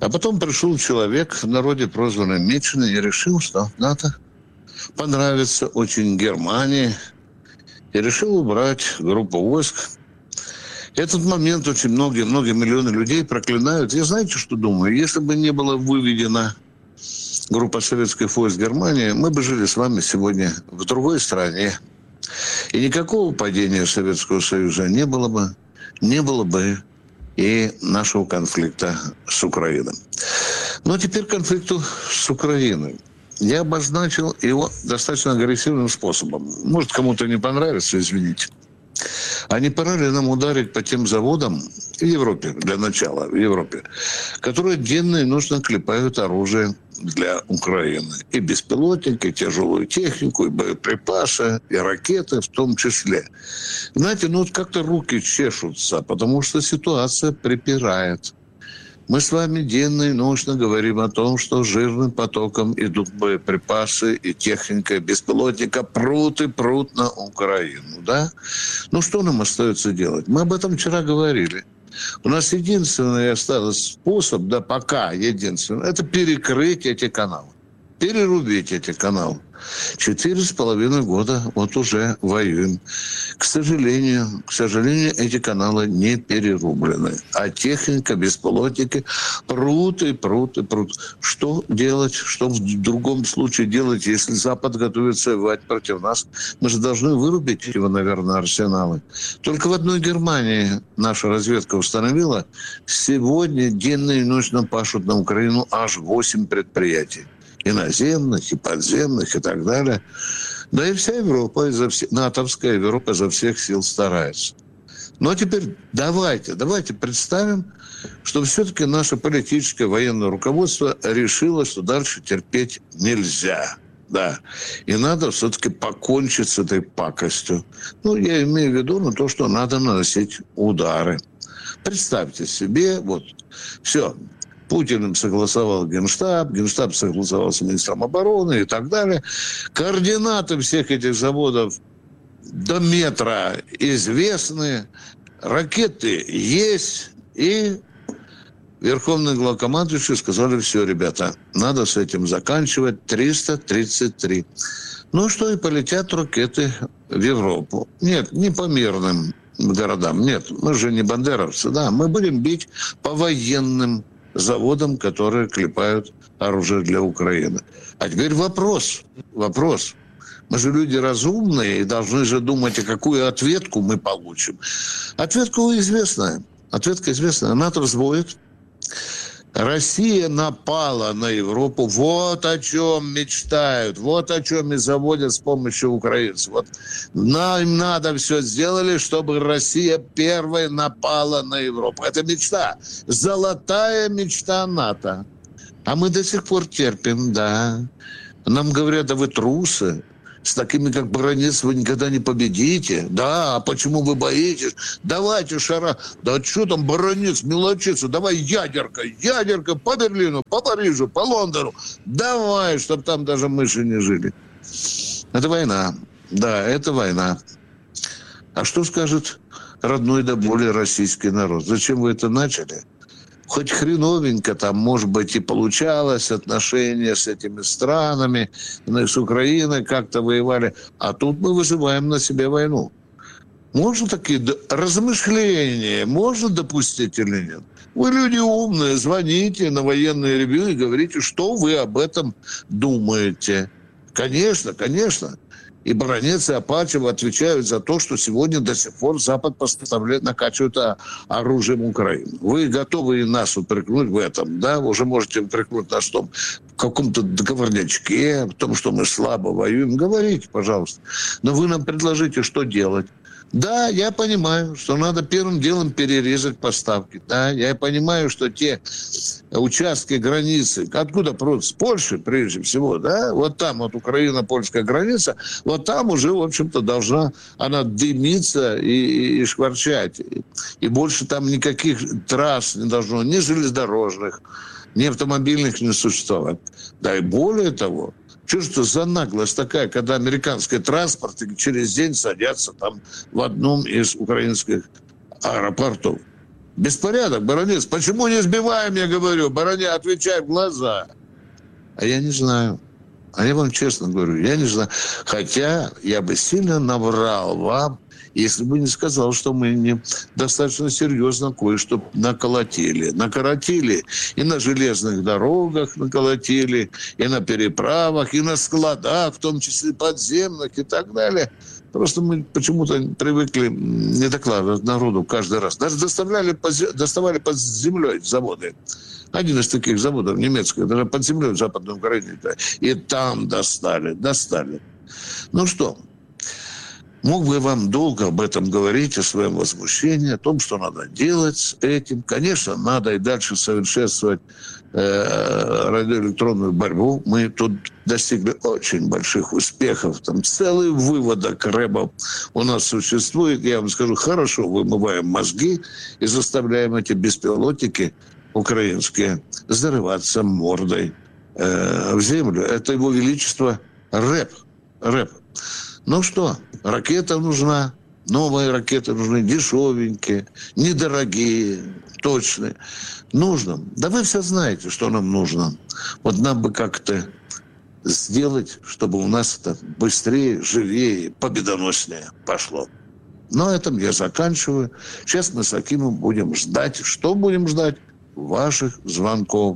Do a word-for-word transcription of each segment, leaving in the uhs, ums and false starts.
потом пришел человек, в народе прозванный Митшин, и решил, что НАТО понравится очень Германии, и решил убрать группу войск. Этот момент очень многие, многие миллионы людей проклинают. Я знаете, что думаю? Если бы не была выведена группа советских войск Германии, мы бы жили с вами сегодня в другой стране. И никакого падения Советского Союза не было бы, не было бы и нашего конфликта с Украиной. Но теперь к конфликту с Украиной. Я обозначил его достаточно агрессивным способом. Может, кому-то не понравится, извините. А не пора ли нам ударить по тем заводам в Европе, для начала, в Европе, которые денно и ночно клепают оружие для Украины. И беспилотники, и тяжелую технику, и боеприпасы, и ракеты в том числе. Знаете, ну вот как-то руки чешутся, потому что ситуация припирает. Мы с вами денно и ночно говорим о том, что жирным потоком идут боеприпасы и техника, и беспилотника прут и прут на Украину, да? Ну, что нам остается делать? Мы об этом вчера говорили. У нас единственный остался способ, да пока единственный, это перекрыть эти каналы. Перерубить эти каналы. Четыре с половиной года вот уже воюем. К сожалению, к сожалению, эти каналы не перерублены. А техника, беспилотники прут и прут и прут. Что делать? Что в другом случае делать, если Запад готовится воевать против нас? Мы же должны вырубить его, наверное, арсеналы. Только в одной Германии наша разведка установила, сегодня денно и ночно пашут на Украину аж восемь предприятий. И наземных, и подземных, и так далее. Да и вся Европа, изо всех, натовская Европа изо всех сил старается. Но теперь давайте, давайте представим, что все-таки наше политическое военное руководство решило, что дальше терпеть нельзя. Да. И надо все-таки покончить с этой пакостью. Ну, я имею в виду ну, то, что надо наносить удары. Представьте себе, вот, все. Путин согласовал Генштаб, Генштаб согласовал с министром обороны и так далее. Координаты всех этих заводов до метра известны, ракеты есть, и верховный главкомандующий сказали, все, ребята, надо с этим заканчивать, триста тридцать три. Ну что, и полетят ракеты в Европу. Нет, не по мирным городам, нет, мы же не бандеровцы, да, мы будем бить по военным заводам, которые клепают оружие для Украины. А теперь вопрос, вопрос. Мы же люди разумные и должны же думать, а какую ответку мы получим. Ответка известная. Ответка известная. НАТО взводит. Россия напала на Европу. Вот о чем мечтают. Вот о чем и заводят с помощью украинцев. Вот нам надо все сделали, чтобы Россия первой напала на Европу. Это мечта. Золотая мечта НАТО. А мы до сих пор терпим, да. Нам говорят, да вы трусы. С такими, как Баранец, вы никогда не победите. Да, а почему вы боитесь? Давайте, шара... Да что там, Баранец, мелочиться? Давай ядерка, ядерка по Берлину, по Парижу, по Лондону. Давай, чтобы там даже мыши не жили. Это война. Да, это война. А что скажет родной до боли российский народ? Зачем вы это начали? Хоть хреновенько там, может быть, и получалось отношения с этими странами, с Украиной как-то воевали. А тут мы вызываем на себе войну. Можно такие размышления, можно допустить или нет? Вы люди умные, звоните на военное ревью и говорите, что вы об этом думаете. Конечно, конечно. И Баранец, и Апачева отвечают за то, что сегодня до сих пор Запад поставляет, накачивает оружием Украину. Вы готовы и нас упрекнуть в этом, да? Вы уже можете упрекнуть нас в том, в каком-то договорнячке, в том, что мы слабо воюем. Говорите, пожалуйста. Но вы нам предложите, что делать. Да, я понимаю, что надо первым делом перерезать поставки. Да, я понимаю, что те участки границы, откуда прут? С Польши, прежде всего, да, вот там вот Украина-польская граница, вот там уже, в общем-то, должна она дымиться и, и, и шкварчать. И больше там никаких трасс не должно, ни железнодорожных, ни автомобильных не существовать. Да и более того, что же это за наглость такая, когда американский транспорт через день садятся там в одном из украинских аэропортов? Беспорядок, баронец. Почему не сбиваем, я говорю? Бароня, отвечай в глаза. А я не знаю. А я вам честно говорю, я не знаю. Хотя я бы сильно наврал вам, если бы не сказал, что мы не достаточно серьезно кое-что наколотили. Накоротили и на железных дорогах наколотили, и на переправах, и на складах, в том числе подземных и так далее. Просто мы почему-то привыкли не докладывать народу каждый раз. Даже доставляли, доставали под землей заводы. Один из таких заводов немецких, даже под землей в Западной Украине. И там достали, достали. Ну что, мог бы я вам долго об этом говорить, о своем возмущении, о том, что надо делать с этим. Конечно, надо и дальше совершенствовать э, радиоэлектронную борьбу. Мы тут достигли очень больших успехов. Там целый выводок рэбов у нас существует. Я вам скажу, хорошо вымываем мозги и заставляем эти беспилотники украинские зарываться мордой э, в землю. Это его величество рэп. рэп. Ну что, ракета нужна, новые ракеты нужны, дешевенькие, недорогие, точные. Нужно. Да вы все знаете, что нам нужно. Вот нам бы как-то сделать, чтобы у нас это быстрее, живее, победоноснее пошло. На этом я заканчиваю. Сейчас мы с Акимом будем ждать. Что будем ждать? Ваших звонков.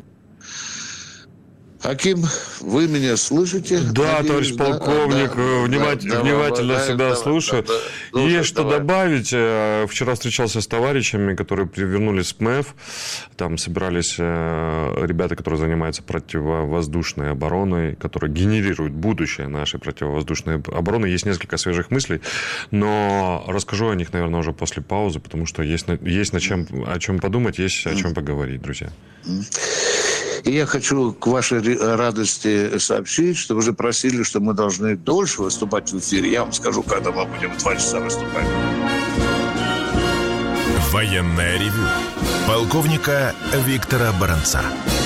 Аким, вы меня слышите? Да, Надеюсь, товарищ да? полковник, да, внимательно, да, внимательно да, всегда да, слушаю. Да, да, Есть давай. что добавить. Вчера встречался с товарищами, которые вернулись с МЭФ. Там собирались ребята, которые занимаются противовоздушной обороной, которые генерируют будущее нашей противовоздушной обороны. Есть несколько свежих мыслей, но расскажу о них, наверное, уже после паузы, потому что есть, есть на чем, о чем подумать, есть о чем поговорить, друзья. И я хочу к вашей радости сообщить, что вы же просили, что мы должны дольше выступать в эфире. Я вам скажу, когда мы будем два часа выступать. Военное ревю полковника Виктора Баранца.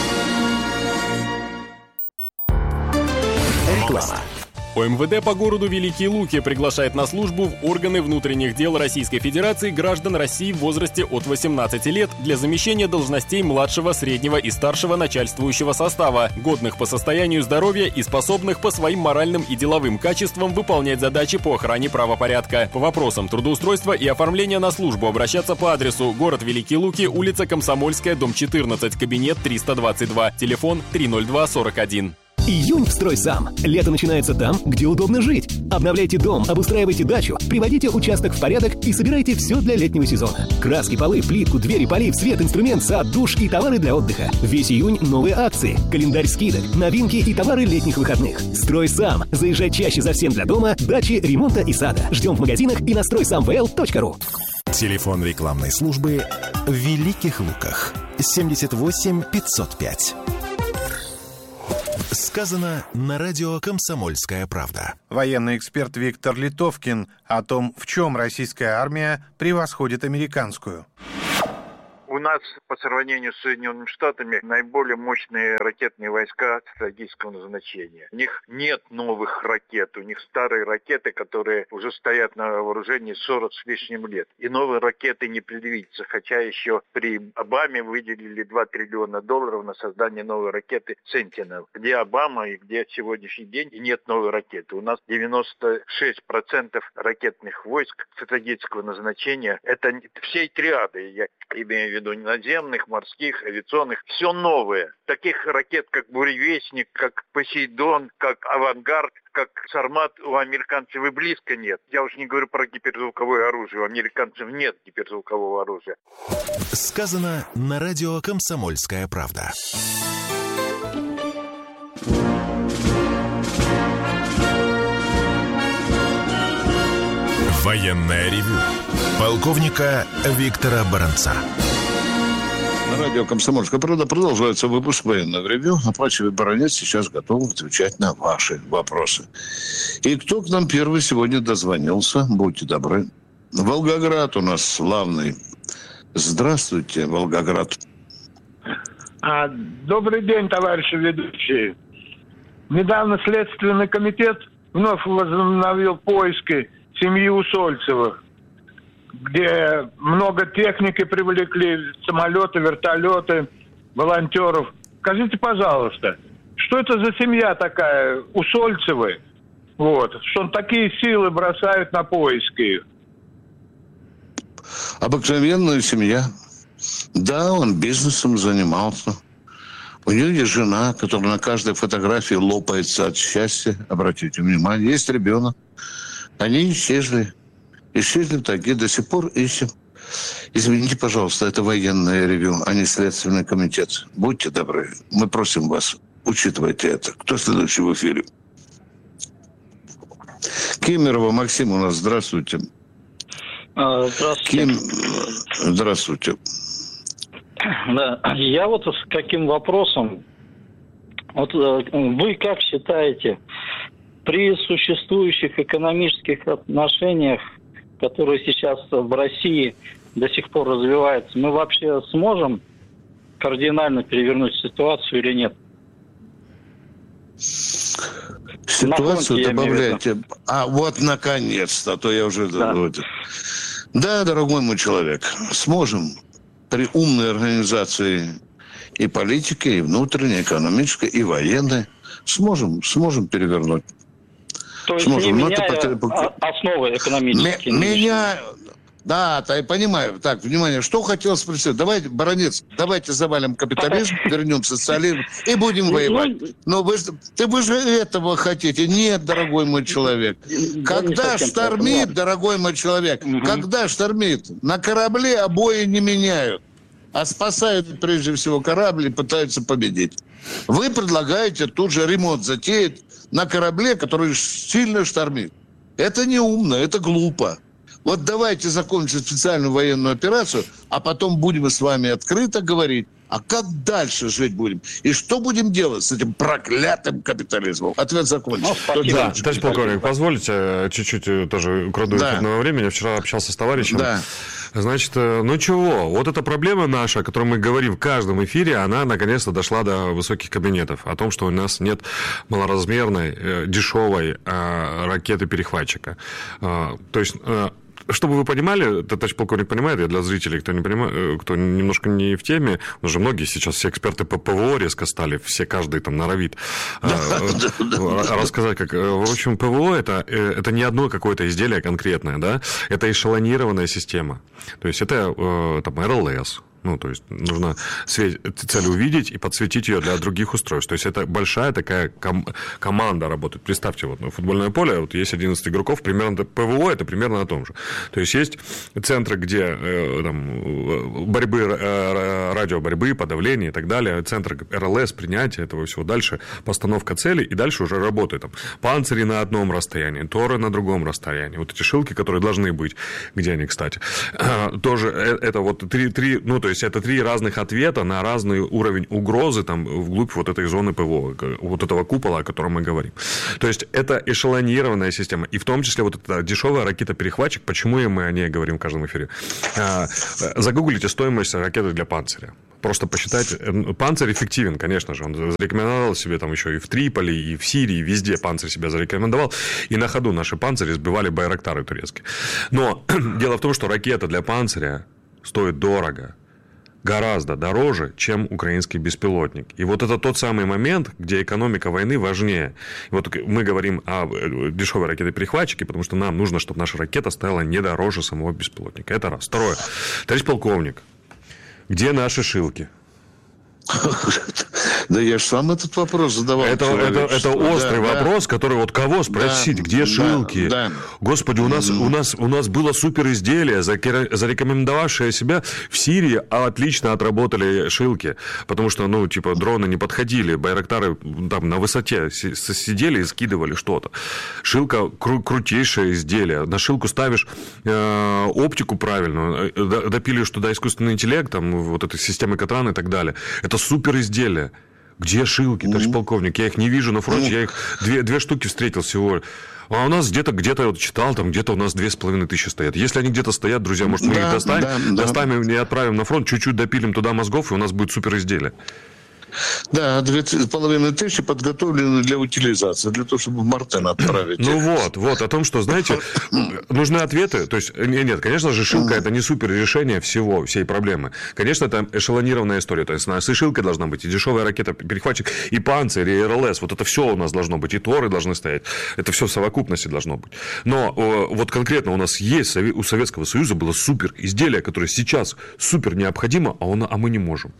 Реклама. ОМВД по городу Великие Луки приглашает на службу в органы внутренних дел Российской Федерации граждан России в возрасте от восемнадцати лет для замещения должностей младшего, среднего и старшего начальствующего состава, годных по состоянию здоровья и способных по своим моральным и деловым качествам выполнять задачи по охране правопорядка. По вопросам трудоустройства и оформления на службу обращаться по адресу: город Великие Луки, улица Комсомольская, дом четырнадцать, кабинет триста двадцать два, телефон три ноль два сорок один. Июнь в «Строй сам». Лето начинается там, где удобно жить. Обновляйте дом, обустраивайте дачу, приводите участок в порядок и собирайте все для летнего сезона. Краски, полы, плитку, двери, полив, свет, инструмент, сад, душ и товары для отдыха. Весь июнь новые акции, календарь скидок, новинки и товары летних выходных. «Строй сам». Заезжай чаще за всем для дома, дачи, ремонта и сада. Ждем в магазинах и на строй сам вэ эл точка ру. Телефон рекламной службы в Великих Луках. семьдесят восемь пятьсот пять. Сказано на радио «Комсомольская правда». Военный эксперт Виктор Литовкин о том, в чем российская армия превосходит американскую. У нас по сравнению с Соединенными Штатами наиболее мощные ракетные войска стратегического назначения. У них нет новых ракет, у них старые ракеты, которые уже стоят на вооружении сорок с лишним лет. И новые ракеты не предвидится, хотя еще при Обаме выделили два триллиона долларов на создание новой ракеты «Сентинел». Где Обама и где сегодняшний день и нет новой ракеты. У нас девяносто шесть процентов ракетных войск стратегического назначения. Это всей триады, я имею в виду наземных, морских, авиационных, все новое. Таких ракет, как «Буревестник», как «Посейдон», как «Авангард», как «Сармат» у американцев и близко нет. Я уж не говорю про гиперзвуковое оружие. У американцев нет гиперзвукового оружия. Сказано на радио «Комсомольская правда». Военное ревю полковника Виктора Баранца. На радио «Комсомольская правда» продолжается выпуск военного ревю. Оплачиваемый баронец сейчас готов отвечать на ваши вопросы. И кто к нам первый сегодня дозвонился? Будьте добры. Волгоград у нас славный. Здравствуйте, Волгоград. А, добрый день, товарищи ведущие. Недавно Следственный комитет вновь возобновил поиски семьи Усольцевых. Следственный комитет вновь возобновил поиски семьи Усольцевых. Недавно Следственный комитет вновь возобновил поиски семьи Усольцевых. Недавно Следственный комитет вновь возобновил поиски семьи Усольцевых. Недавно Следственный комитет вновь возобновил поиски семьи Усольцевых. Недавно Следственный комитет вновь возобновил поиски семьи Усольцевых. где много техники привлекли, самолеты, вертолеты, волонтеров. Скажите, пожалуйста, что это за семья такая, Усольцевы, вот, что он такие силы бросают на поиски? Обыкновенная семья. Да, он бизнесом занимался. У него есть жена, которая на каждой фотографии лопается от счастья. Обратите внимание, есть ребенок. Они исчезли. Исчезли такие, до сих пор ищем. Извините, пожалуйста, это военное ревью, а не Следственный комитет. Будьте добры, мы просим вас, учитывайте это. Кто следующий в эфире? Кемерово, Максим у нас, здравствуйте. Здравствуйте. Кем... Здравствуйте. Да, я вот с каким вопросом. Вот вы как считаете, при существующих экономических отношениях, которые сейчас в России до сих пор развиваются, мы вообще сможем кардинально перевернуть ситуацию или нет? Ситуацию добавляйте. А вот наконец-то, а то я уже... Да. да, дорогой мой человек, сможем при умной организации и политики, и внутренней, экономической, и военной, сможем, сможем перевернуть. То есть сможем. Не меняя это... основы экономические? Меня... Да, я понимаю. Так, внимание, что хотел спросить? Давайте, баронец, давайте завалим капитализм, вернем социализм и будем воевать. Но вы, ты, вы же этого хотите. Нет, дорогой мой человек. Когда штормит, дорогой мой человек, угу. когда штормит, на корабле обои не меняют, а спасают прежде всего корабль и пытаются победить. Вы предлагаете тут же ремонт затеять на корабле, который сильно штормит. Это не умно, это глупо. Вот давайте закончим специальную военную операцию, а потом будем с вами открыто говорить, а как дальше жить будем? И что будем делать с этим проклятым капитализмом? Ответ закончен. Ну, да, товарищ полковник, позволите, чуть-чуть тоже украду да. эфирного времени. Вчера общался с товарищем. Да. Значит, ну чего, вот эта проблема наша, о которой мы говорим в каждом эфире, она наконец-то дошла до высоких кабинетов. О том, что у нас нет малоразмерной, дешевой ракеты-перехватчика. То есть... Чтобы вы понимали, товарищ полковник понимает, я для зрителей, кто не понимает, кто немножко не в теме, уже многие сейчас все эксперты по ПВО резко стали, все, каждый там норовит рассказать, как... В общем, ПВО это, это не одно какое-то изделие конкретное, да, это эшелонированная система. То есть это там эр эл эс. Ну, то есть нужно цель увидеть и подсветить ее для других устройств. То есть это большая такая ком- команда работает. Представьте, вот на футбольное поле вот есть одиннадцать игроков, примерно ПВО это примерно о том же. То есть есть центры, где э, там, борьбы, э, радиоборьбы, подавления и так далее, центр эр эл эс, принятия этого всего. Дальше постановка целей, и дальше уже работает. Там, панцири на одном расстоянии, торы на другом расстоянии. Вот эти шилки, которые должны быть. Где они, кстати? Э, тоже это вот три, три ну, то есть это три разных ответа на разный уровень угрозы там, вглубь вот этой зоны ПВО, вот этого купола, о котором мы говорим. То есть это эшелонированная система. И в том числе вот эта дешевая ракета-перехватчик, почему мы о ней говорим в каждом эфире. Загуглите стоимость ракеты для панциря. Просто посчитайте. Панцирь эффективен, конечно же. Он зарекомендовал себе там еще и в Триполи, и в Сирии, везде панцирь себя зарекомендовал. И на ходу наши панцири сбивали байрактары турецкие. Но дело в том, что ракета для панциря стоит дорого. Гораздо дороже, чем украинский беспилотник. И вот это тот самый момент, где экономика войны важнее. И вот мы говорим о дешевой ракете-перехватчике, потому что нам нужно, чтобы наша ракета стояла не дороже самого беспилотника. Это раз. Второе. Товарищ полковник, где наши шилки? Да я же сам этот вопрос задавал. Это, это, это острый да, вопрос, да. который вот кого спросить, да, где шилки? Да, да. Господи, у нас, mm-hmm. у, нас, у нас было суперизделие, зарекомендовавшее себя в Сирии, а отлично отработали шилки. Потому что, ну, типа, дроны не подходили, байрактары там на высоте сидели и скидывали что-то. Шилка кру- крутейшее изделие. На шилку ставишь э, оптику правильную, допилишь туда искусственный интеллект, там, вот этой системы Катран и так далее. Это суперизделие. Где шилки, товарищ mm-hmm. полковник? Я их не вижу на фронте, mm-hmm. я их две, две штуки встретил всего. А у нас где-то, где-то, я вот читал, там где-то у нас две с половиной тысячи стоят. Если они где-то стоят, друзья, может, мы да, их достанем, да, достанем да. и отправим на фронт, чуть-чуть допилим туда мозгов, и у нас будет суперизделие. Да, две с половиной тысячи подготовлены для утилизации, для того, чтобы в Мартен отправить. Ну вот, вот, о том, что, знаете, нужны ответы. То есть, нет, конечно же, шилка – это не супер решение всего, всей проблемы. Конечно, это эшелонированная история. То есть, у нас и шилка должна быть, и дешевая ракета, перехватчик, и панцирь, и эр эл эс. Вот это все у нас должно быть, и торы должны стоять. Это все в совокупности должно быть. Но вот конкретно у нас есть, у Советского Союза было супер изделие, которое сейчас супер необходимо, а, он, а мы не можем.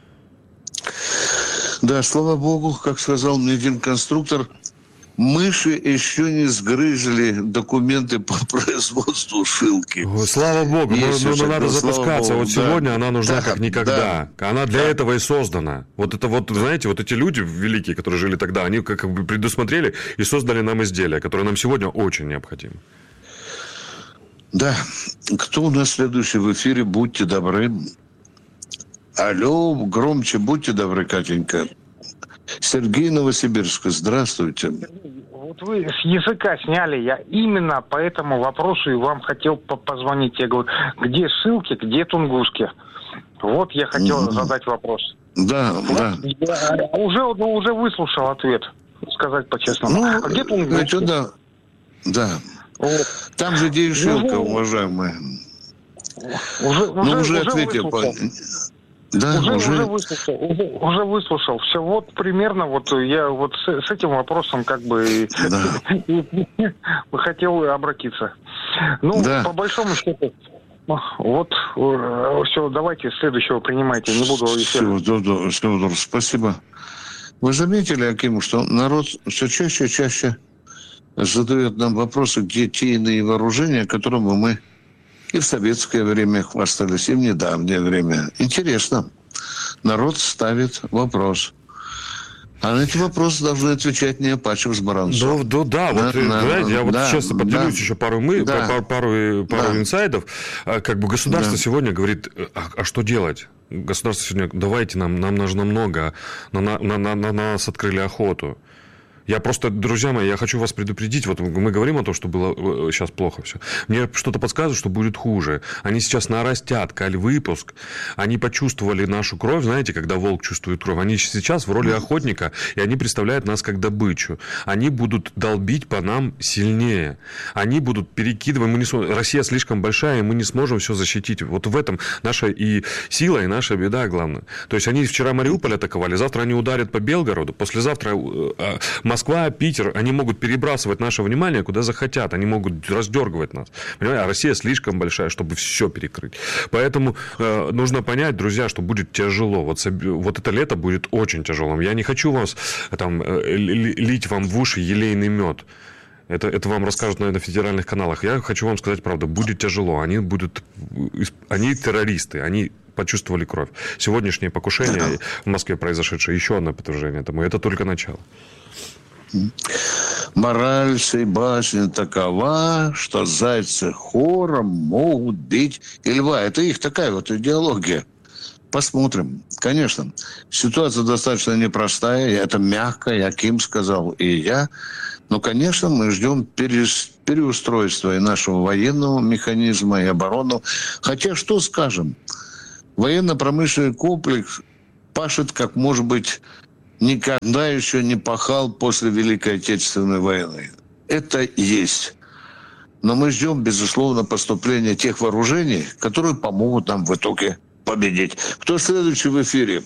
Да, слава богу, как сказал мне один конструктор, мыши еще не сгрызли документы по производству шилки. О, слава богу, но, но, но надо запускаться. Вот да. Сегодня она нужна да, как никогда. Да. Она для да. этого и создана. Вот это вот, знаете, вот эти люди великие, которые жили тогда, они как бы предусмотрели и создали нам изделия, которые нам сегодня очень необходимы. Да. Кто у нас следующий в эфире? Будьте добры. Алло, громче, будьте добры, Катенька. Сергей Новосибирск, здравствуйте. Вот вы с языка сняли, я именно по этому вопросу и вам хотел позвонить. Я говорю, где шилки, где тунгуски? Вот я хотел mm-hmm. задать вопрос. Да, вот, да. Я уже, уже выслушал ответ, сказать по-честному. Ну, а где тунгуски? Это да, да. Вот. Там же где и шилка, ну, уважаемая. Уже, ну, уже, уже ответил. По... Да, уже, уже... уже выслушал, уже, уже выслушал. Все, вот примерно вот я вот с, с этим вопросом как бы да. хотел обратиться. Ну, да. По большому счету, вот все, давайте следующего принимайте, не буду... Все, да, да, все, спасибо. Вы заметили, Аким, что народ все чаще и чаще задает нам вопросы, где те иные вооружения, которыми мы и в советское время хвастались, и в недавнее время. Интересно. Народ ставит вопрос. А на эти вопросы должны отвечать не Апачев с Баранцом. Да, да, да. Вот, на, знаете, я вот да, честно поделюсь да, еще пару, мы, да, пару, пару, пару да. инсайдов. Как бы государство да. сегодня говорит, а, а что делать? Государство сегодня, давайте, нам, нам нужно много. На, на, на, на, на нас открыли охоту. Я просто, друзья мои, я хочу вас предупредить. Вот мы говорим о том, что было сейчас плохо все. Мне что-то подсказывает, что будет хуже. Они сейчас нарастят каль-выпуск. Они почувствовали нашу кровь, знаете, когда волк чувствует кровь. Они сейчас в роли охотника, и они представляют нас как добычу. Они будут долбить по нам сильнее. Они будут перекидывать. Мы не см... Россия слишком большая, и мы не сможем все защитить. Вот в этом наша и сила, и наша беда, главное. То есть они вчера Мариуполь атаковали, завтра они ударят по Белгороду, послезавтра Москва, Питер, они могут перебрасывать наше внимание куда захотят, они могут раздергивать нас. Понимаете? А Россия слишком большая, чтобы все перекрыть. Поэтому э, нужно понять, друзья, что будет тяжело. Вот, вот это лето будет очень тяжелым. Я не хочу вас там э, лить вам в уши елейный мед. Это, это вам расскажут, наверное, на федеральных каналах. Я хочу вам сказать правду. Будет тяжело. Они будут... Они террористы. Они почувствовали кровь. Сегодняшнее покушение в Москве произошедшее, еще одно подтверждение этому. Это только начало. Мораль сей басни такова, что зайцы хором могут бить и льва. Это их такая вот идеология. Посмотрим. Конечно, ситуация достаточно непростая. Это мягко, я Ким сказал, и я. Но, конечно, мы ждем переустройства и нашего военного механизма, и оборонного. Хотя, что скажем, военно-промышленный комплекс пашет, как, может быть, никогда еще не пахал после Великой Отечественной войны. Это есть. Но мы ждем, безусловно, поступления тех вооружений, которые помогут нам в итоге победить. Кто следующий в эфире?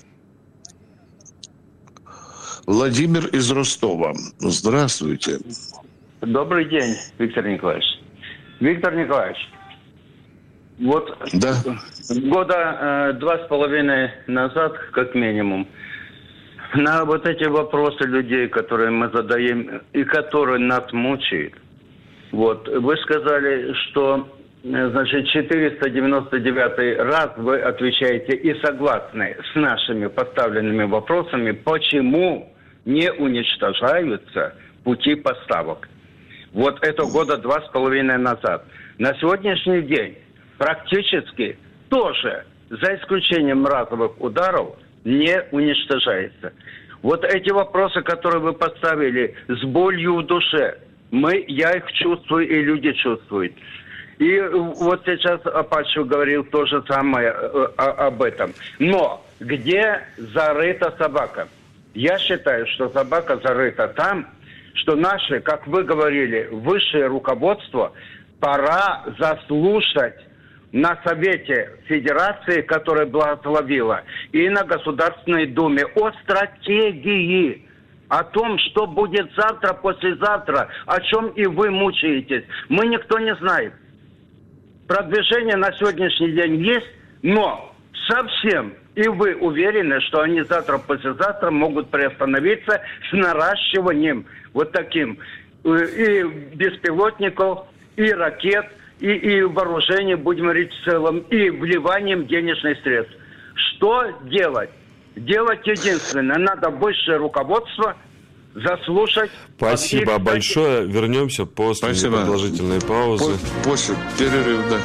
Владимир из Ростова. Здравствуйте. Добрый день, Виктор Николаевич. Виктор Николаевич, вот да. года э, два с половиной назад, как минимум, на вот эти вопросы людей, которые мы задаем и которые нас мучают, вот, вы сказали, что, значит, четыреста девяносто девятый раз вы отвечаете и согласны с нашими поставленными вопросами, почему не уничтожаются пути поставок. Вот это года два с половиной назад. На сегодняшний день практически тоже, за исключением разовых ударов, не уничтожается. Вот эти вопросы, которые вы поставили с болью в душе, мы, я их чувствую, и люди чувствуют. И вот сейчас Апачев говорил то же самое э, об этом. Но где зарыта собака. Я считаю, что собака зарыта там, что наше, как вы говорили, высшее руководство пора заслушать на Совете Федерации, которая благословила, и на Государственной Думе о стратегии, о том, что будет завтра, послезавтра, о чем и вы мучаетесь. Мы никто не знает. Продвижение на сегодняшний день есть, но совсем, и вы уверены, что они завтра, послезавтра могут приостановиться с наращиванием вот таким и беспилотников, и ракет, и, и вооружения, будем говорить, в целом, и вливанием денежных средств. Что делать? Делать единственное. Надо высшее руководство заслушать. Спасибо большое. Вернемся после Спасибо. продолжительной паузы. После перерыва, да.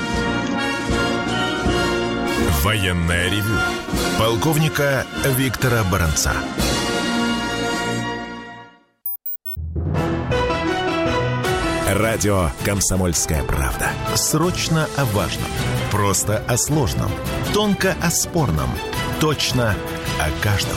Военное ревю полковника Виктора Баранца. Радио «Комсомольская правда». Срочно о важном. Просто о сложном. Тонко о спорном. Точно о каждом.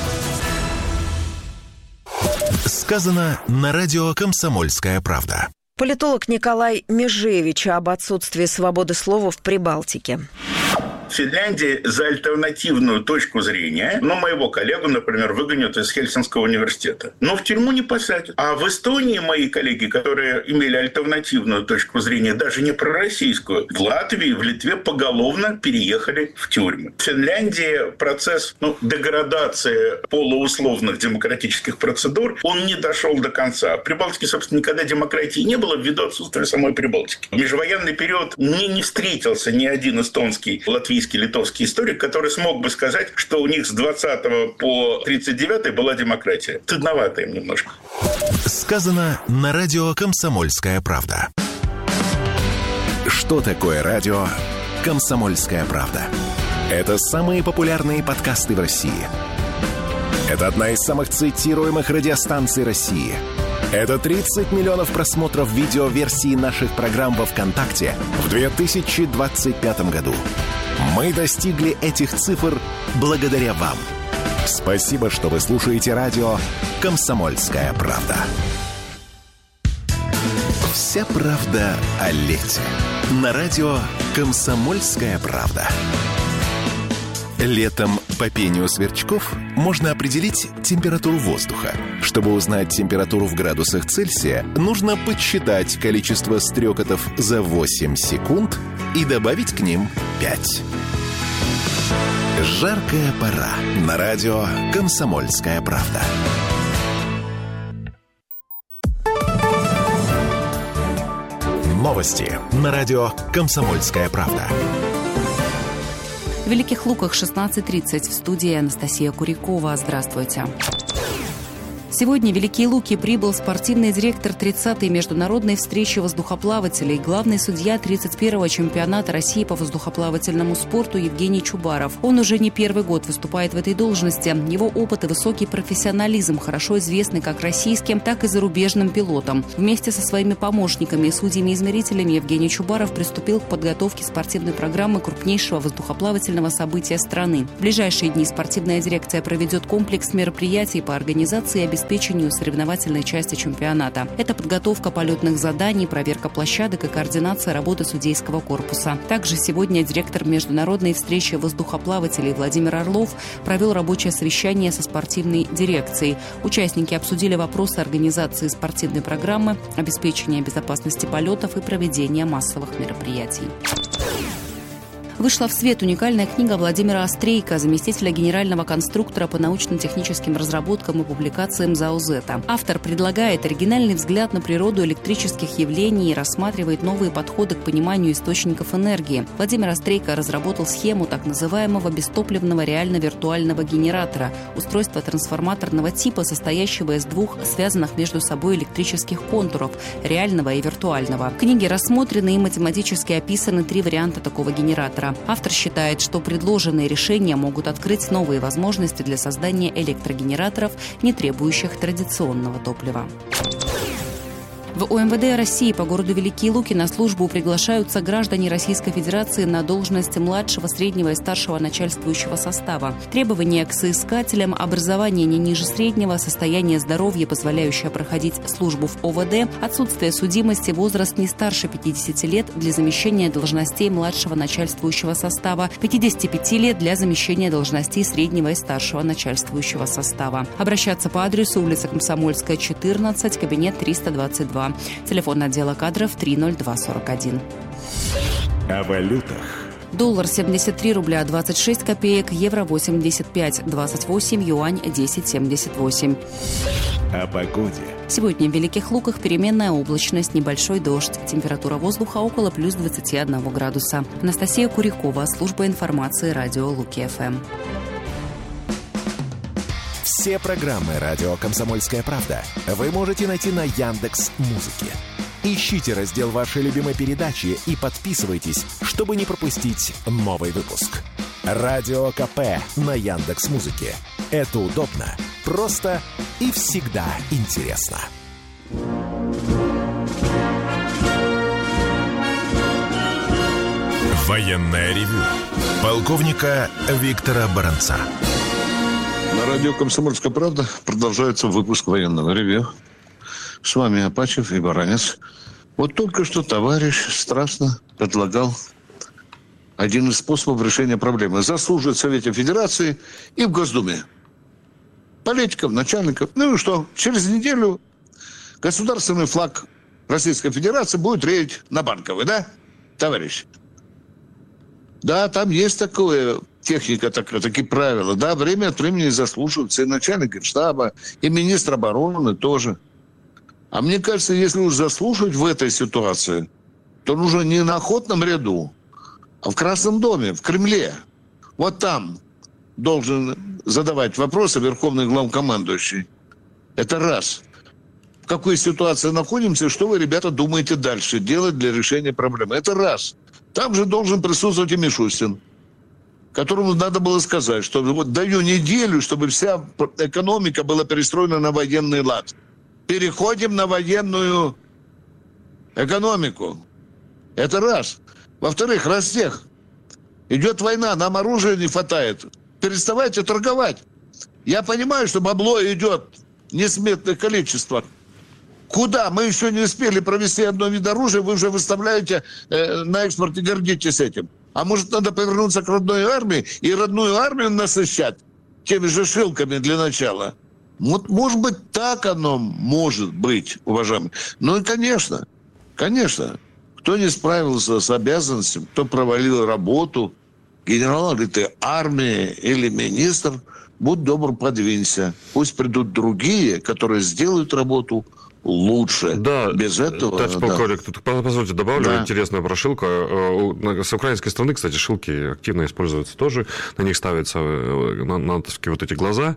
Сказано на радио «Комсомольская правда». Политолог Николай Межевич об отсутствии свободы слова в Прибалтике. Финляндии за альтернативную точку зрения, но моего коллегу, например, выгонят из Хельсинского университета. Но в тюрьму не посадят. А в Эстонии мои коллеги, которые имели альтернативную точку зрения, даже не пророссийскую, в Латвии, в Литве поголовно переехали в тюрьмы. В Финляндии процесс ну, деградации полуусловных демократических процедур, он не дошел до конца. В Прибалтике, собственно, никогда демократии не было ввиду отсутствия самой Прибалтики. В межвоенный период мне не встретился ни один эстонский, латвийский, литовский историк, который смог бы сказать, что у них с двадцатого по тридцать девятый была демократия. Стыдновато им немножко. Сказано на радио «Комсомольская правда». Что такое радио «Комсомольская правда»? Это самые популярные подкасты в России. Это одна из самых цитируемых радиостанций России. Это тридцать миллионов просмотров видеоверсии наших программ во ВКонтакте в две тысячи двадцать пятом году. Мы достигли этих цифр благодаря вам. Спасибо, что вы слушаете радио «Комсомольская правда». Вся правда о лете. На радио «Комсомольская правда». Летом по пению сверчков можно определить температуру воздуха. Чтобы узнать температуру в градусах Цельсия, нужно подсчитать количество стрекотов за восемь секунд и добавить к ним пять. Жаркая пора. На радио «Комсомольская правда». Новости на радио «Комсомольская правда». В Великих Луках шестнадцать тридцать. В студии Анастасия Курякова. Здравствуйте. Сегодня в Великие Луки прибыл спортивный директор тридцатой международной встречи воздухоплавателей, главный судья тридцать первого чемпионата России по воздухоплавательному спорту Евгений Чубаров. Он уже не первый год выступает в этой должности. Его опыт и высокий профессионализм хорошо известны как российским, так и зарубежным пилотам. Вместе со своими помощниками и судьями-измерителями Евгений Чубаров приступил к подготовке спортивной программы крупнейшего воздухоплавательного события страны. В ближайшие дни спортивная дирекция проведет комплекс мероприятий по организации и обеспечению обеспечению соревновательной части чемпионата. Это подготовка полетных заданий, проверка площадок и координация работы судейского корпуса. Также сегодня директор международной встречи воздухоплавателей Владимир Орлов провел рабочее совещание со спортивной дирекцией. Участники обсудили вопросы организации спортивной программы, обеспечения безопасности полетов и проведения массовых мероприятий. Вышла в свет уникальная книга Владимира Острейко, заместителя генерального конструктора по научно-техническим разработкам и публикациям ЗАО «Зета». Автор предлагает оригинальный взгляд на природу электрических явлений и рассматривает новые подходы к пониманию источников энергии. Владимир Острейко разработал схему так называемого бестопливного реально-виртуального генератора, устройства трансформаторного типа, состоящего из двух связанных между собой электрических контуров – реального и виртуального. В книге рассмотрены и математически описаны три варианта такого генератора. Автор считает, что предложенные решения могут открыть новые возможности для создания электрогенераторов, не требующих традиционного топлива. В В ОМВД России по городу Великие Луки на службу приглашаются граждане Российской Федерации на должности младшего, среднего и старшего начальствующего состава. Требования к соискателям: образование не ниже среднего, состояние здоровья, позволяющее проходить службу в ОВД, отсутствие судимости, возраст не старше пятидесяти лет для замещения должностей младшего начальствующего состава, пятидесяти пяти лет для замещения должностей среднего и старшего начальствующего состава. Обращаться по адресу улица Комсомольская, четырнадцать, кабинет триста двадцать два. Телефон отдела кадров три ноль два сорок один. О валютах. Доллар семьдесят три рубля двадцать шесть копеек, евро восемьдесят пять двадцать восемь, юань десять семьдесят восемь. О погоде. Сегодня в Великих Луках переменная облачность, небольшой дождь. Температура воздуха около плюс двадцати одного градуса. Анастасия Курякова, служба информации радио Луки-ФМ. Все программы радио «Комсомольская правда» вы можете найти на Яндекс.Музыке. Ищите раздел вашей любимой передачи и подписывайтесь, чтобы не пропустить новый выпуск. Радио КП на Яндекс.Музыке. Это удобно, просто и всегда интересно. Военное ревю полковника Виктора Баранца. На радио «Комсомольская правда» продолжается выпуск военного ревью. С вами Апачев и Баранец. Вот только что товарищ страстно предлагал один из способов решения проблемы. Заслуживает в Совете Федерации и в Госдуме. Политиков, начальников. Ну и что? Через неделю государственный флаг Российской Федерации будет реять на Банковой, да, товарищ? Да, там есть такое... Техника, так, такие правила. Да, время от времени заслушиваются и начальник Генштаба, и министр обороны тоже. А мне кажется, если уж заслушивать в этой ситуации, то нужно не на охотном ряду, а в Красном доме, в Кремле. Вот там должен задавать вопросы верховный главнокомандующий. Это раз. В какой ситуации находимся, что вы, ребята, думаете дальше делать для решения проблемы? Это раз. Там же должен присутствовать и Мишустин, которому надо было сказать, что вот даю неделю, чтобы вся экономика была перестроена на военный лад. Переходим на военную экономику. Это раз. Во-вторых, Ростех. Идет война, нам оружия не хватает. Переставайте торговать. Я понимаю, что бабло идет в несметных количествах. Куда? Мы еще не успели провести одно вид оружия, вы уже выставляете э, на экспорт и гордитесь этим. А может, надо повернуться к родной армии и родную армию насыщать теми же шилками для начала? Вот, может быть, так оно может быть, уважаемые. Ну и, конечно, конечно, кто не справился с обязанностью, кто провалил работу, генерал или ты армия или министр, будь добр, подвинься. Пусть придут другие, которые сделают работу лучше. Да, без этого... Товарищ полковник, да. Тут, позвольте, добавлю да. интересную про шилку. С украинской стороны, кстати, шилки активно используются тоже. На них ставятся натовские вот эти глаза.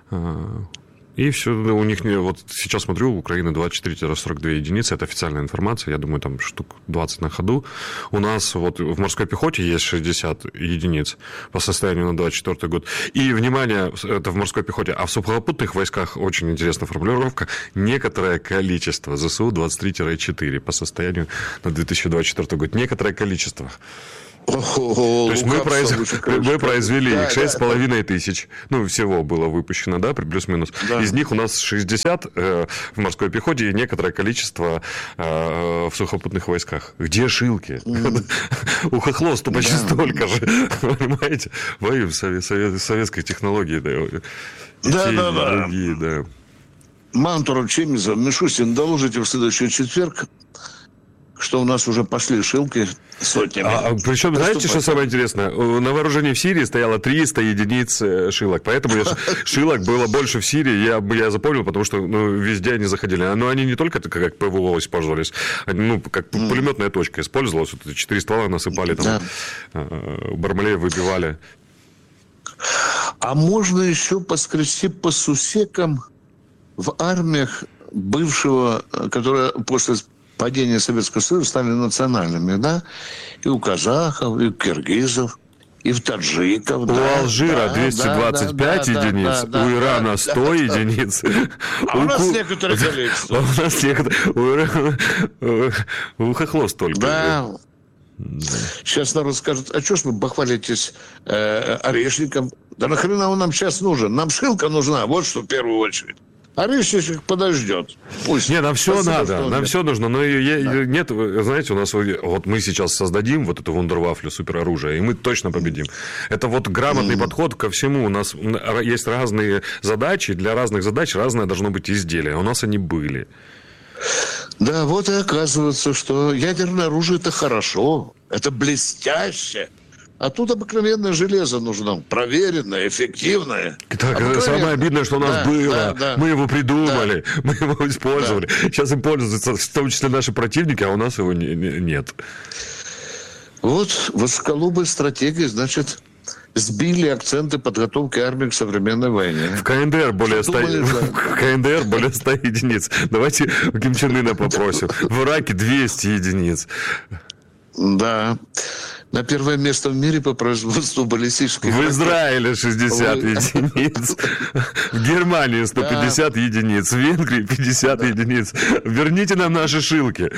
И все, у них, вот сейчас смотрю, у Украины двадцать четыре - сорок две единицы, это официальная информация, я думаю, там штук двадцать на ходу. У нас вот в морской пехоте есть шестьдесят единиц по состоянию на двадцать четвёртый год. И, внимание, это в морской пехоте, а в сухопутных войсках очень интересная формулировка, некоторое количество, ЗСУ двадцать три - четыре по состоянию на две тысячи двадцать четвёртый год, некоторое количество. О-о-о, То есть мы, произ... мы произвели да, их шесть с половиной да. тысяч. Ну, всего было выпущено, да, плюс-минус. Да. Из них у нас шестьдесят э, в морской пехоте и некоторое количество э, в сухопутных войсках. Где шилки? Mm. У хохлосту почти да. столько же. Понимаете? Воюем в советской технологии. Да, да, да. Другие, да. Мантура Чемизов, Мишустин, доложите в следующий четверг, что у нас уже пошли шилки сотнями. А, причем, знаете, что самое интересное? На вооружении в Сирии стояло триста единиц шилок, поэтому я, шилок было больше в Сирии, я, я запомнил, потому что ну, везде они заходили. Но они не только как ПВО использовались, они, ну, как mm. пулеметная точка использовалась, вот четыре ствола насыпали, там, да. Бармалея выбивали. А можно еще поскрести по сусекам в армиях бывшего, которая после падения Советского Союза стали национальными, да? И у казахов, и у киргизов, и в таджиков. У да, Алжира да, двести двадцать пять да, единиц, да, да, у Ирана да, сто да, единиц. А у, у нас ку... некоторые количество. А у нас некоторые... У хохлов столько. Да. Сейчас народ скажет, а что ж вы бахвалитесь э, орешником? Да нахрена он нам сейчас нужен? Нам шилка нужна, вот что в первую очередь. Орешничек подождет. Пусть. Не, нам все Спасибо, надо, нам нет. все нужно. Но да. нет, знаете, у нас вот мы сейчас создадим вот эту вундервафлю, супероружие, и мы точно победим. Это вот грамотный mm. подход ко всему. У нас есть разные задачи, для разных задач разное должно быть изделие. У нас они были. Да, вот и оказывается, что ядерное оружие – это хорошо, это блестяще. А тут обыкновенное железо нужно, проверенное, эффективное. Так, самое обидное, что у нас да, было. Да, да. Мы его придумали, да. мы его использовали. Да. Сейчас им пользуются в том числе наши противники, а у нас его не, не, нет. Вот высоколобые стратегии, значит, сбили акценты подготовки армии к современной войне. В КНДР более ста единиц. Давайте у Ким Чен Ына попросим. В Ираке двести единиц. Да. На первое место в мире по производству баллистических ракет. В Израиле шестьдесят Вы... единиц. В Германии сто пятьдесят да. единиц. В Венгрии пятьдесят да. единиц. Верните нам наши шилки.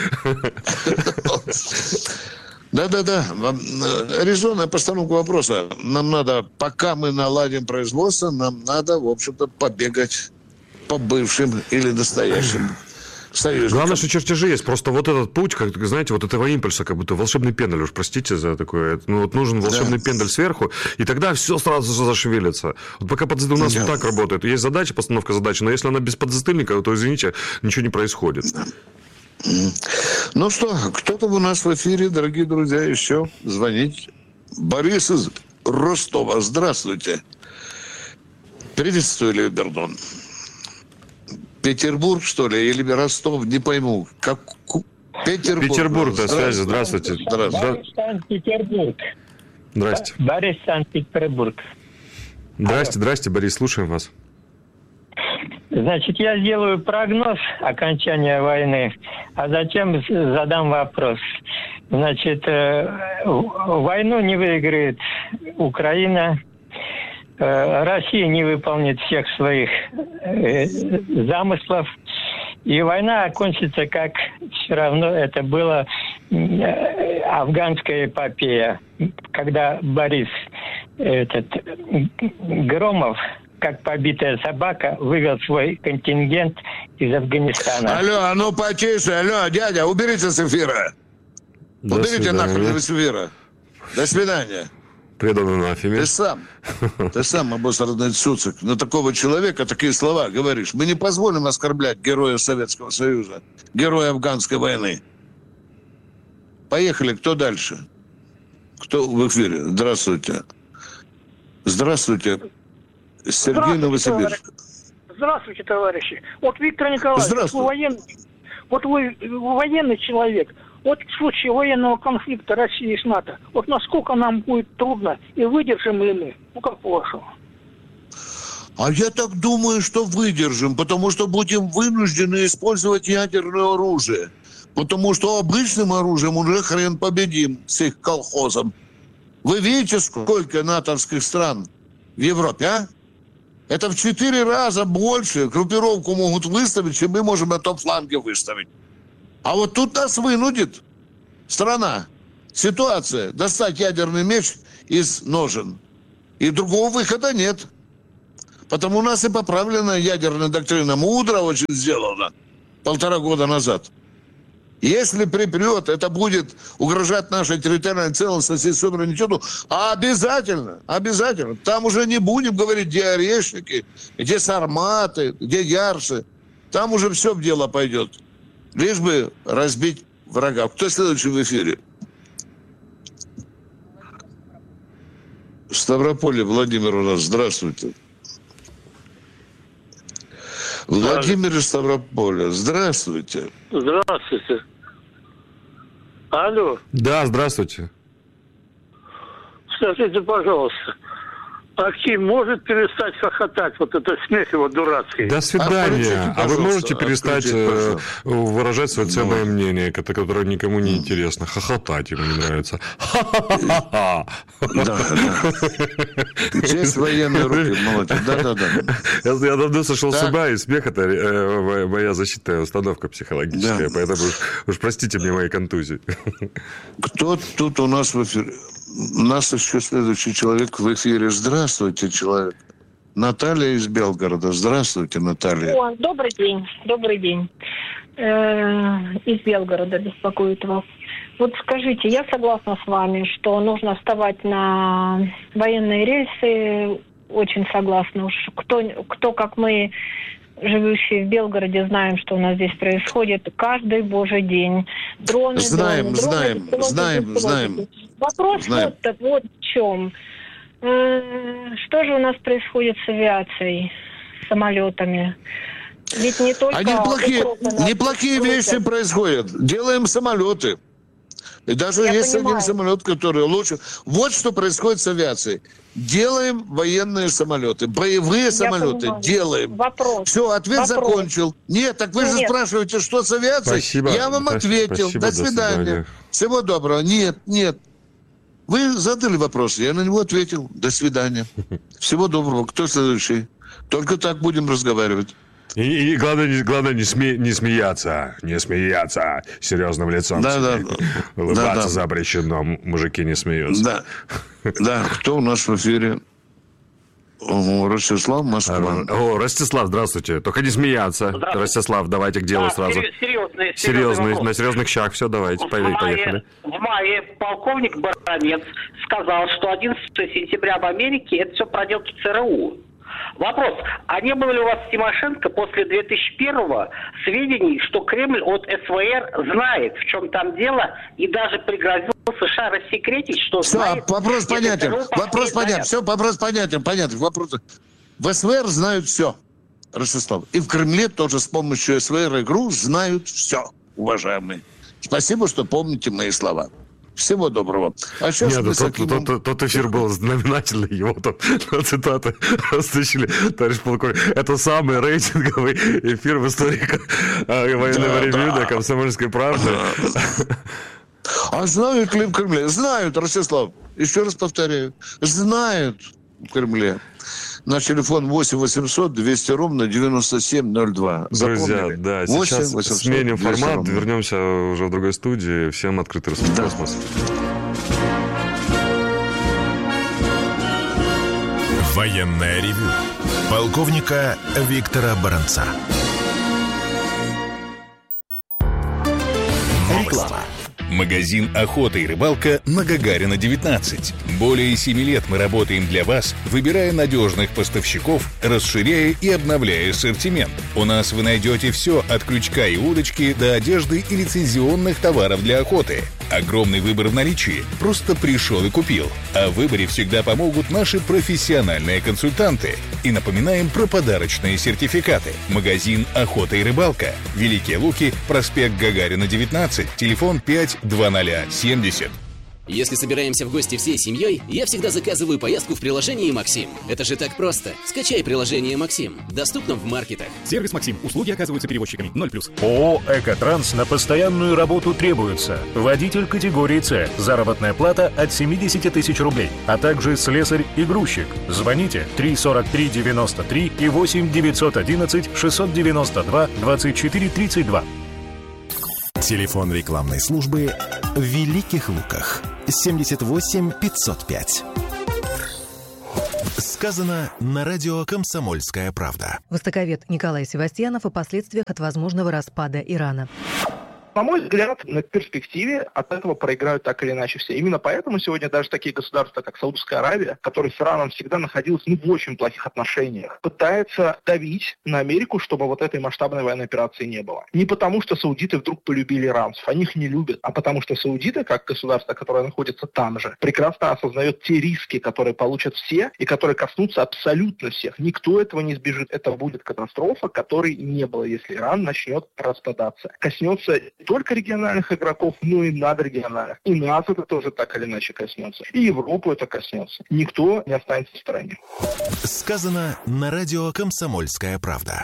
Да-да-да. Резонная постановка вопроса. Нам надо, пока мы наладим производство, нам надо, в общем-то, побегать по бывшим или настоящим союзникам. Главное, что чертежи есть. Просто вот этот путь, как знаете, вот этого импульса, как будто волшебный пендаль, уж простите за такое. Ну, вот нужен волшебный да. пендаль сверху, и тогда все сразу зашевелится. Вот пока подзатыльник у нас да. так работает. Есть задача, постановка задачи, но если она без подзатыльника, то, извините, ничего не происходит. Ну что, кто-то у нас в эфире, дорогие друзья, еще звонить. Борис из Ростова. Здравствуйте. Приветствую, Леобердон. Петербург, что ли, или Ростов, не пойму. Как... Петербург. Петербург, до связи. Здравствуйте. Здравствуйте. Борис, Санкт-Петербург. Здрасте. Борис, Санкт-Петербург. Здрасте, здрасте, Борис, слушаем вас. Значит, я сделаю прогноз окончания войны, а затем задам вопрос. Значит, войну не выиграет Украина, Россия не выполнит всех своих замыслов, и война окончится, как все равно это было афганская эпопея, когда Борис этот, Громов, как побитая собака, вывел свой контингент из Афганистана. Алло, а ну потише, алло, дядя, уберите с эфира. До уберите свидания. Нахрен с эфира. До свидания. Преданы нафиме. Ты сам, ты сам, обосранный цуцик, на такого человека такие слова говоришь. Мы не позволим оскорблять героя Советского Союза, героя Афганской войны. Поехали, кто дальше? Кто в эфире? Здравствуйте. Здравствуйте. Сергей, Новосибирск. Здравствуйте, товарищи. Вот, Виктор Николаевич, вы военный, вот вы военный человек. Вот в случае военного конфликта России с НАТО, вот насколько нам будет трудно и выдержим ли мы? Ну, как по-вашему? А я так думаю, что выдержим, потому что будем вынуждены использовать ядерное оружие. Потому что обычным оружием уже хрен победим с их колхозом. Вы видите, сколько натовских стран в Европе, а? Это в четыре раза больше группировку могут выставить, чем мы можем на том фланге выставить. А вот тут нас вынудит страна, ситуация, достать ядерный меч из ножен. И другого выхода нет. Потому у нас и поправленная ядерная доктрина мудро очень сделана полтора года назад. Если припрет, это будет угрожать нашей территориальной целостности и суверенитету, а обязательно, обязательно. Там уже не будем говорить, где орешники, где сарматы, где ярсы. Там уже все в дело пойдет. Лишь бы разбить врага. Кто следующий в эфире? Ставрополье, Владимир у нас. Здравствуйте. Владимир из Ставрополя. Здравствуйте. Здравствуйте. Алло. Да, здравствуйте. Скажите, пожалуйста, Аким может перестать хохотать, вот это смех его дурацкий. До свидания. А вы можете перестать э, выражать свое ценное мнение, которое никому не интересно. Хохотать ему не нравится. Ха-ха-ха-ха. Да, да. Честь военной руки, молодец. Да-да-да. Я давно сошел с ума, и смех – это моя защитная установка психологическая, поэтому уж простите мне мои контузии. Кто тут у нас в эфире? У нас еще следующий человек в эфире. Здравствуйте, человек. Наталья из Белгорода. Здравствуйте, Наталья. О, добрый день. Добрый день. Э-э, из Белгорода беспокоит вас. Вот скажите, я согласна с вами, что нужно вставать на военные рельсы. Очень согласна. Уж кто, кто как мы, живущие в Белгороде, знаем, что у нас здесь происходит каждый божий день. Дроны, знаем, дроны, знаем, дроны, знаем, дроны, знаем. Вопрос знаем. вот, вот в чем. Что же у нас происходит с авиацией, с самолетами? Ведь не только... А неплохие, неплохие вещи происходят. Делаем самолеты. И даже Я есть понимаю. один самолет, который лучше. Вот что происходит с авиацией. Делаем военные самолеты, боевые Я самолеты. Понимаю. Делаем. Вопрос. Все, ответ Вопрос. закончил. Нет, так вы Нет. же спрашиваете, что с авиацией? Спасибо. Я вам ответил. Спасибо, до, свидания. до свидания. Всего доброго. Нет, нет. Вы задали вопрос, я на него ответил. До свидания. Всего доброго. Кто следующий? Только так будем разговаривать. И, и главное, не, главное не, сме, не смеяться, не смеяться серьезным лицом. Да, да. Улыбаться да, да. запрещено, мужики не смеются. Да, да. Кто у нас в эфире? О, Ростислав, Москва. О, Ростислав, здравствуйте. Только не смеяться. Ростислав, давайте к делу да, сразу. Серьезный, серьезный, на серьезных щах. Все, давайте, в поехали. Мае, в мае полковник Баранец сказал, что одиннадцатого сентября в Америке это все проделки ЦРУ. Вопрос, а не было ли у вас, Тимошенко, после две тысячи первого сведений, что Кремль от СВР знает, в чем там дело, и даже пригрозил США рассекретить, что все, знает... вопрос понятен, вопрос понятен, все, вопрос понятен, понятен, вопрос... В СВР знают все, Ростислав, и в Кремле тоже с помощью СВР и ГРУ знают все, уважаемые. Спасибо, что помните мои слова. Всего доброго. А сейчас Нет, тот, Акимом... тот, тот эфир был знаменательный, его там цитаты растащили, товарищ полковник. Это самый рейтинговый эфир в истории военного да, ревью да. «Комсомольской правды». А знают ли в Кремле? Знают, Ростислав. Еще раз повторяю. Знают в Кремле. Наш телефон восемь восемьсот двести ровно девяносто семь ноль два. Друзья, да, сейчас восемьсот сменим формат, ровно. Вернемся уже в другой студии. Всем открытый да. космос. Военное ревю полковника Виктора Баранца. Реклама. Магазин «Охота и рыбалка» на Гагарина, девятнадцать. Более семи лет мы работаем для вас, выбирая надежных поставщиков, расширяя и обновляя ассортимент. У нас вы найдете все от крючка и удочки до одежды и лицензионных товаров для охоты. Огромный выбор в наличии. Просто пришел и купил. А в выборе всегда помогут наши профессиональные консультанты. И напоминаем про подарочные сертификаты. Магазин «Охота и рыбалка». Великие Луки, проспект Гагарина, девятнадцать, телефон пять два ноль семьдесят. Если собираемся в гости всей семьей, я всегда заказываю поездку в приложении «Максим». Это же так просто. Скачай приложение «Максим». Доступно в маркетах. Сервис «Максим». Услуги оказываются перевозчиками. ноль плюс. ООО «Экотранс» на постоянную работу требуется. Водитель категории «С». Заработная плата от семьдесят тысяч рублей. А также слесарь и грузчик. Звоните три сорок три девяносто три и восемь девятьсот одиннадцать шестьсот девяносто два двадцать четыре тридцать два. Телефон рекламной службы в Великих Луках. семьдесят восемь пятьсот пять. Сказано на радио «Комсомольская правда». Востоковед Николай Севастьянов о последствиях от возможного распада Ирана. На мой взгляд, на перспективе от этого проиграют так или иначе все. Именно поэтому сегодня даже такие государства, как Саудовская Аравия, которые с Ираном всегда находилась ну, в очень плохих отношениях, пытаются давить на Америку, чтобы вот этой масштабной военной операции не было. Не потому, что саудиты вдруг полюбили иранцев, они их не любят, а потому что саудиты, как государство, которое находится там же, прекрасно осознает те риски, которые получат все и которые коснутся абсолютно всех. Никто этого не избежит. Это будет катастрофа, которой не было, если Иран начнет распадаться. Коснется не только региональных игроков, но и надрегиональных. И нас это тоже так или иначе коснется. И Европу это коснется. Никто не останется в стороне. Сказано на радио «Комсомольская правда».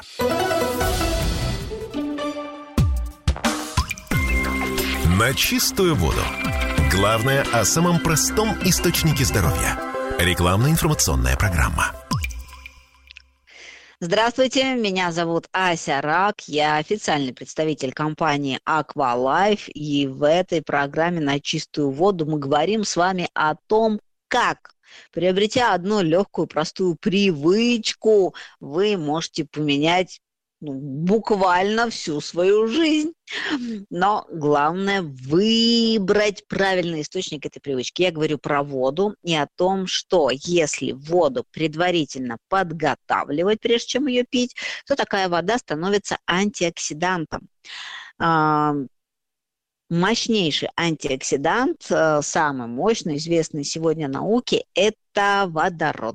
На чистую воду. Главное о самом простом источнике здоровья. Рекламно-информационная программа. Здравствуйте, меня зовут Ася Рак, я официальный представитель компании Aqualife, и в этой программе «На чистую воду» мы говорим с вами о том, как, приобретя одну легкую, простую привычку, вы можете поменять ну, буквально всю свою жизнь. Но главное выбрать правильный источник этой привычки. Я говорю про воду и о том, что если воду предварительно подготавливать, прежде чем ее пить, то такая вода становится антиоксидантом. Мощнейший антиоксидант, самый мощный, известный сегодня науке, это водород.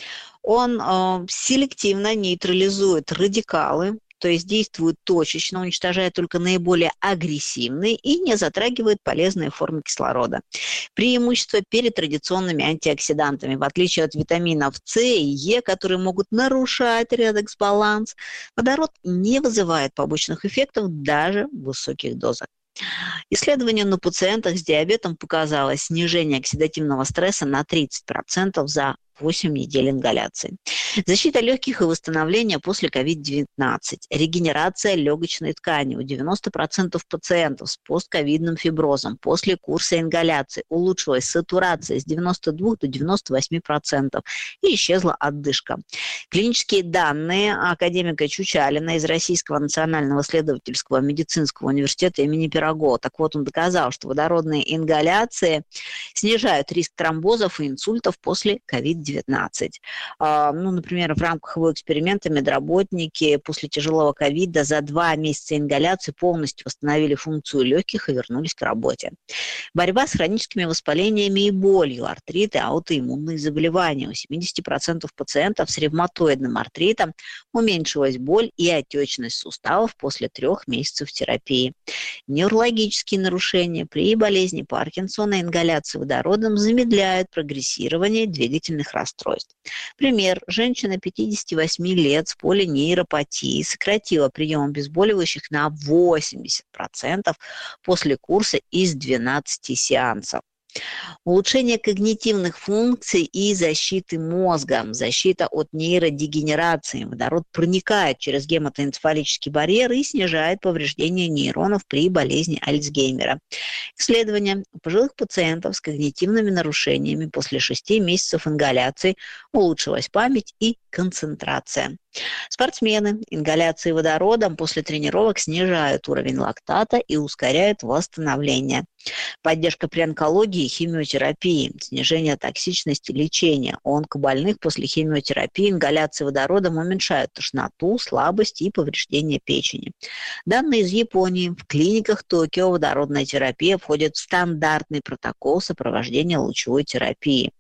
Он э, селективно нейтрализует радикалы, то есть действует точечно, уничтожая только наиболее агрессивные и не затрагивает полезные формы кислорода. Преимущество перед традиционными антиоксидантами, в отличие от витаминов С и Е, которые могут нарушать редекс-баланс, водород не вызывает побочных эффектов даже в высоких дозах. Исследование на пациентах с диабетом показало снижение оксидативного стресса на тридцать процентов за восемь недель ингаляции. Защита легких и восстановление после ковид девятнадцать. Регенерация легочной ткани у девяноста процентов пациентов с постковидным фиброзом после курса ингаляции улучшилась сатурация с девяноста двух до девяноста восьми процентов и исчезла отдышка. Клинические данные академика Чучалина из Российского национального исследовательского медицинского университета имени Пирогова. Так вот, он доказал, что водородные ингаляции снижают риск тромбозов и инсультов после ковид девятнадцать. Ну, например, в рамках его эксперимента медработники после тяжелого ковида за два месяца ингаляции полностью восстановили функцию легких и вернулись к работе. Борьба с хроническими воспалениями и болью, артриты, аутоиммунные заболевания. У семидесяти процентов пациентов с ревматоидным артритом уменьшилась боль и отечность суставов после трех месяцев терапии. Неврологические нарушения при болезни Паркинсона ингаляции водородом замедляют прогрессирование двигательных расстройств. Пример. Женщина пятидесяти восьми лет с полинейропатией сократила прием обезболивающих на восемьдесят процентов после курса из двенадцати сеансов. Улучшение когнитивных функций и защиты мозга, защита от нейродегенерации. Водород проникает через гематоэнцефалический барьер и снижает повреждение нейронов при болезни Альцгеймера. Исследование у пожилых пациентов с когнитивными нарушениями после шести месяцев ингаляции улучшилась память и концентрация. Спортсмены ингаляции водородом после тренировок снижают уровень лактата и ускоряют восстановление. Поддержка при онкологии и химиотерапии, снижение токсичности лечения. У онкобольных после химиотерапии ингаляции водородом уменьшают тошноту, слабость и повреждение печени. Данные из Японии. В клиниках Токио водородная терапия входит в стандартный протокол сопровождения лучевой терапии.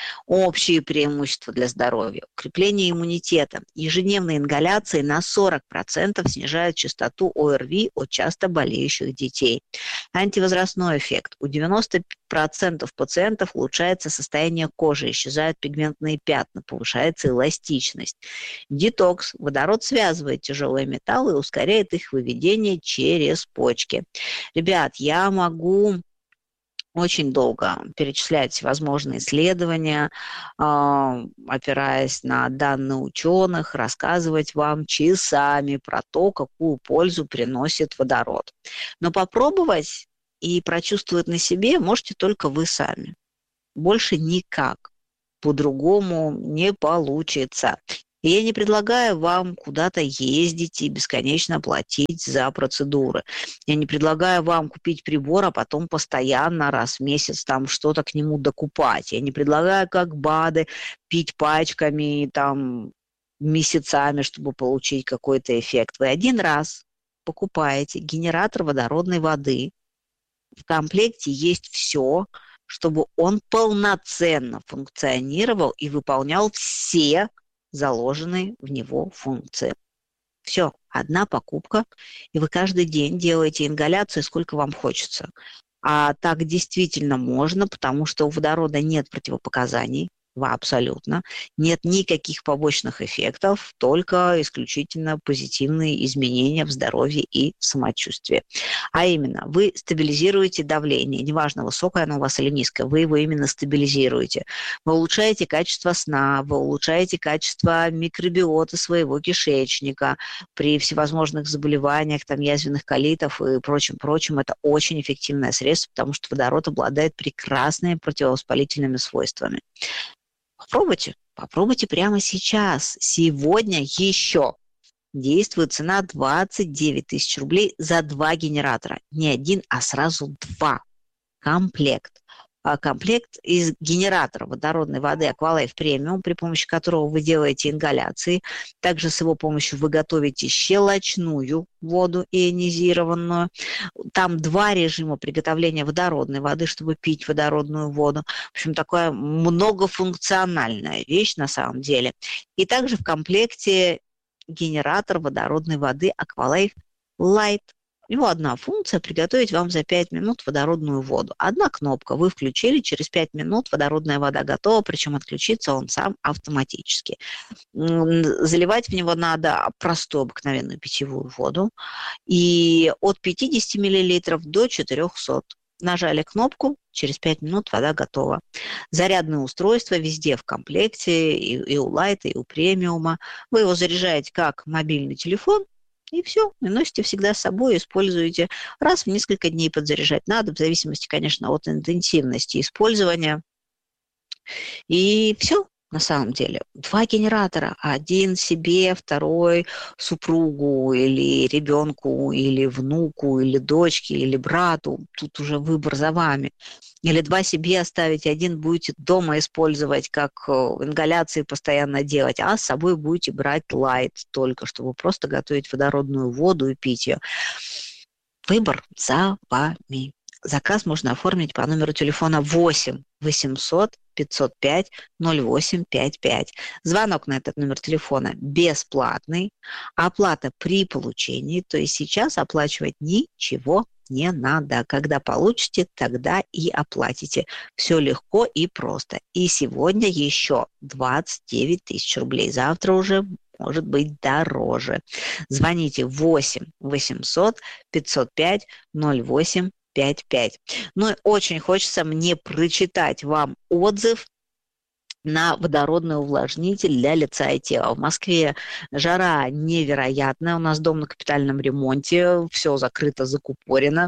Общие преимущества для здоровья. Укрепление иммунитета. Ежедневные ингаляции на сорок процентов снижают частоту ОРВИ у часто болеющих детей. Антивозрастной эффект. У девяноста процентов пациентов улучшается состояние кожи, исчезают пигментные пятна, повышается эластичность. Детокс. Водород связывает тяжелые металлы и ускоряет их выведение через почки. Ребят, я могу очень долго перечислять возможные исследования, опираясь на данные ученых, рассказывать вам часами про то, какую пользу приносит водород. Но попробовать и прочувствовать на себе можете только вы сами. Больше никак. По-другому не получится. И я не предлагаю вам куда-то ездить и бесконечно платить за процедуры. Я не предлагаю вам купить прибор, а потом постоянно раз в месяц там что-то к нему докупать. Я не предлагаю, как БАДы, пить пачками там месяцами, чтобы получить какой-то эффект. Вы один раз покупаете генератор водородной воды. В комплекте есть все, чтобы он полноценно функционировал и выполнял все заложенные в него функции. Все, одна покупка, и вы каждый день делаете ингаляцию, сколько вам хочется. А так действительно можно, потому что у водорода нет противопоказаний. Абсолютно. Нет никаких побочных эффектов, только исключительно позитивные изменения в здоровье и самочувствии. А именно, вы стабилизируете давление, неважно, высокое оно у вас или низкое, вы его именно стабилизируете. Вы улучшаете качество сна, вы улучшаете качество микробиота своего кишечника при всевозможных заболеваниях, там, язвенных колитов и прочим-прочим. Это очень эффективное средство, потому что водород обладает прекрасными противовоспалительными свойствами. Попробуйте, попробуйте прямо сейчас. Сегодня еще действует цена двадцать девять тысяч рублей за два генератора. Не один, а сразу два. Комплект. Комплект из генератора водородной воды Aqualife Premium, при помощи которого вы делаете ингаляции. Также с его помощью вы готовите щелочную воду ионизированную. Там два режима приготовления водородной воды, чтобы пить водородную воду. В общем, такая многофункциональная вещь на самом деле. И также в комплекте генератор водородной воды Aqualife Light. У него одна функция – приготовить вам за пять минут водородную воду. Одна кнопка, вы включили, через пять минут водородная вода готова, причем отключится он сам автоматически. Заливать в него надо простую обыкновенную питьевую воду, и от пятидесяти миллилитров до четырехсот. Нажали кнопку, через пять минут вода готова. Зарядное устройство везде в комплекте, и, и у Лайта, и у Премиума. Вы его заряжаете как мобильный телефон, и все, и носите всегда с собой, используете. Раз в несколько дней подзаряжать надо, в зависимости, конечно, от интенсивности использования. И все, на самом деле. Два генератора. Один себе, второй супругу, или ребенку, или внуку, или дочке, или брату. Тут уже выбор за вами. Или два себе оставить, один будете дома использовать, как ингаляции постоянно делать, а с собой будете брать лайт только, чтобы просто готовить водородную воду и пить ее. Выбор за вами. Заказ можно оформить по номеру телефона восемь восемьсот пятьсот пять ноль восемь пять пять. Звонок на этот номер телефона бесплатный. Оплата при получении, то есть сейчас оплачивать ничего не надо. Когда получите, тогда и оплатите. Все легко и просто. И сегодня еще двадцать девять тысяч рублей. Завтра уже может быть дороже. Звоните восемь восемьсот пятьсот пять ноль восемь пять пять. Ну и очень хочется мне прочитать вам отзыв на водородный увлажнитель для лица и тела. В Москве жара невероятная, у нас дом на капитальном ремонте, все закрыто, закупорено.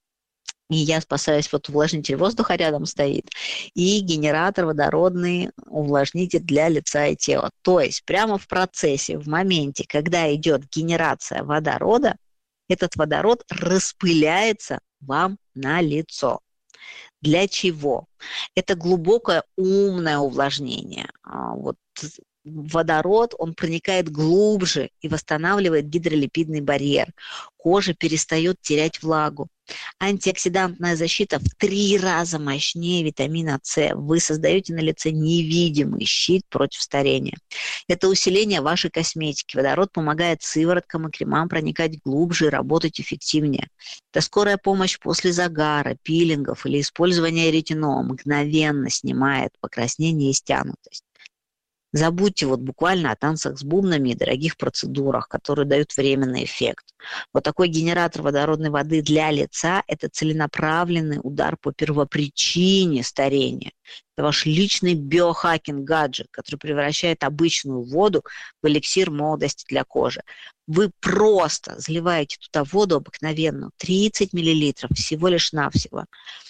И я спасаюсь, вот увлажнитель воздуха рядом стоит, и генератор водородный увлажнитель для лица и тела. То есть прямо в процессе, в моменте, когда идет генерация водорода, этот водород распыляется вам на лицо. Для чего? Это глубокое умное увлажнение. Вот водород, он проникает глубже и восстанавливает гидролипидный барьер. Кожа перестает терять влагу. Антиоксидантная защита в три раза мощнее витамина С. Вы создаете на лице невидимый щит против старения. Это усиление вашей косметики. Водород помогает сывороткам и кремам проникать глубже и работать эффективнее. Это скорая помощь после загара, пилингов или использования ретинола. Мгновенно снимает покраснение и стянутость. Забудьте вот буквально о танцах с бубнами и дорогих процедурах, которые дают временный эффект. Вот такой генератор водородной воды для лица – это целенаправленный удар по первопричине старения. Это ваш личный биохакинг-гаджет, который превращает обычную воду в эликсир молодости для кожи. Вы просто заливаете туда воду обыкновенную, тридцать миллилитров, всего лишь навсего.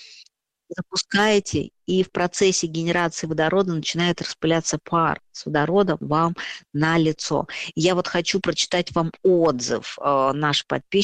Запускаете, и в процессе генерации водорода начинает распыляться пар с водородом вам на лицо. Я вот хочу прочитать вам отзыв. Наш подписчик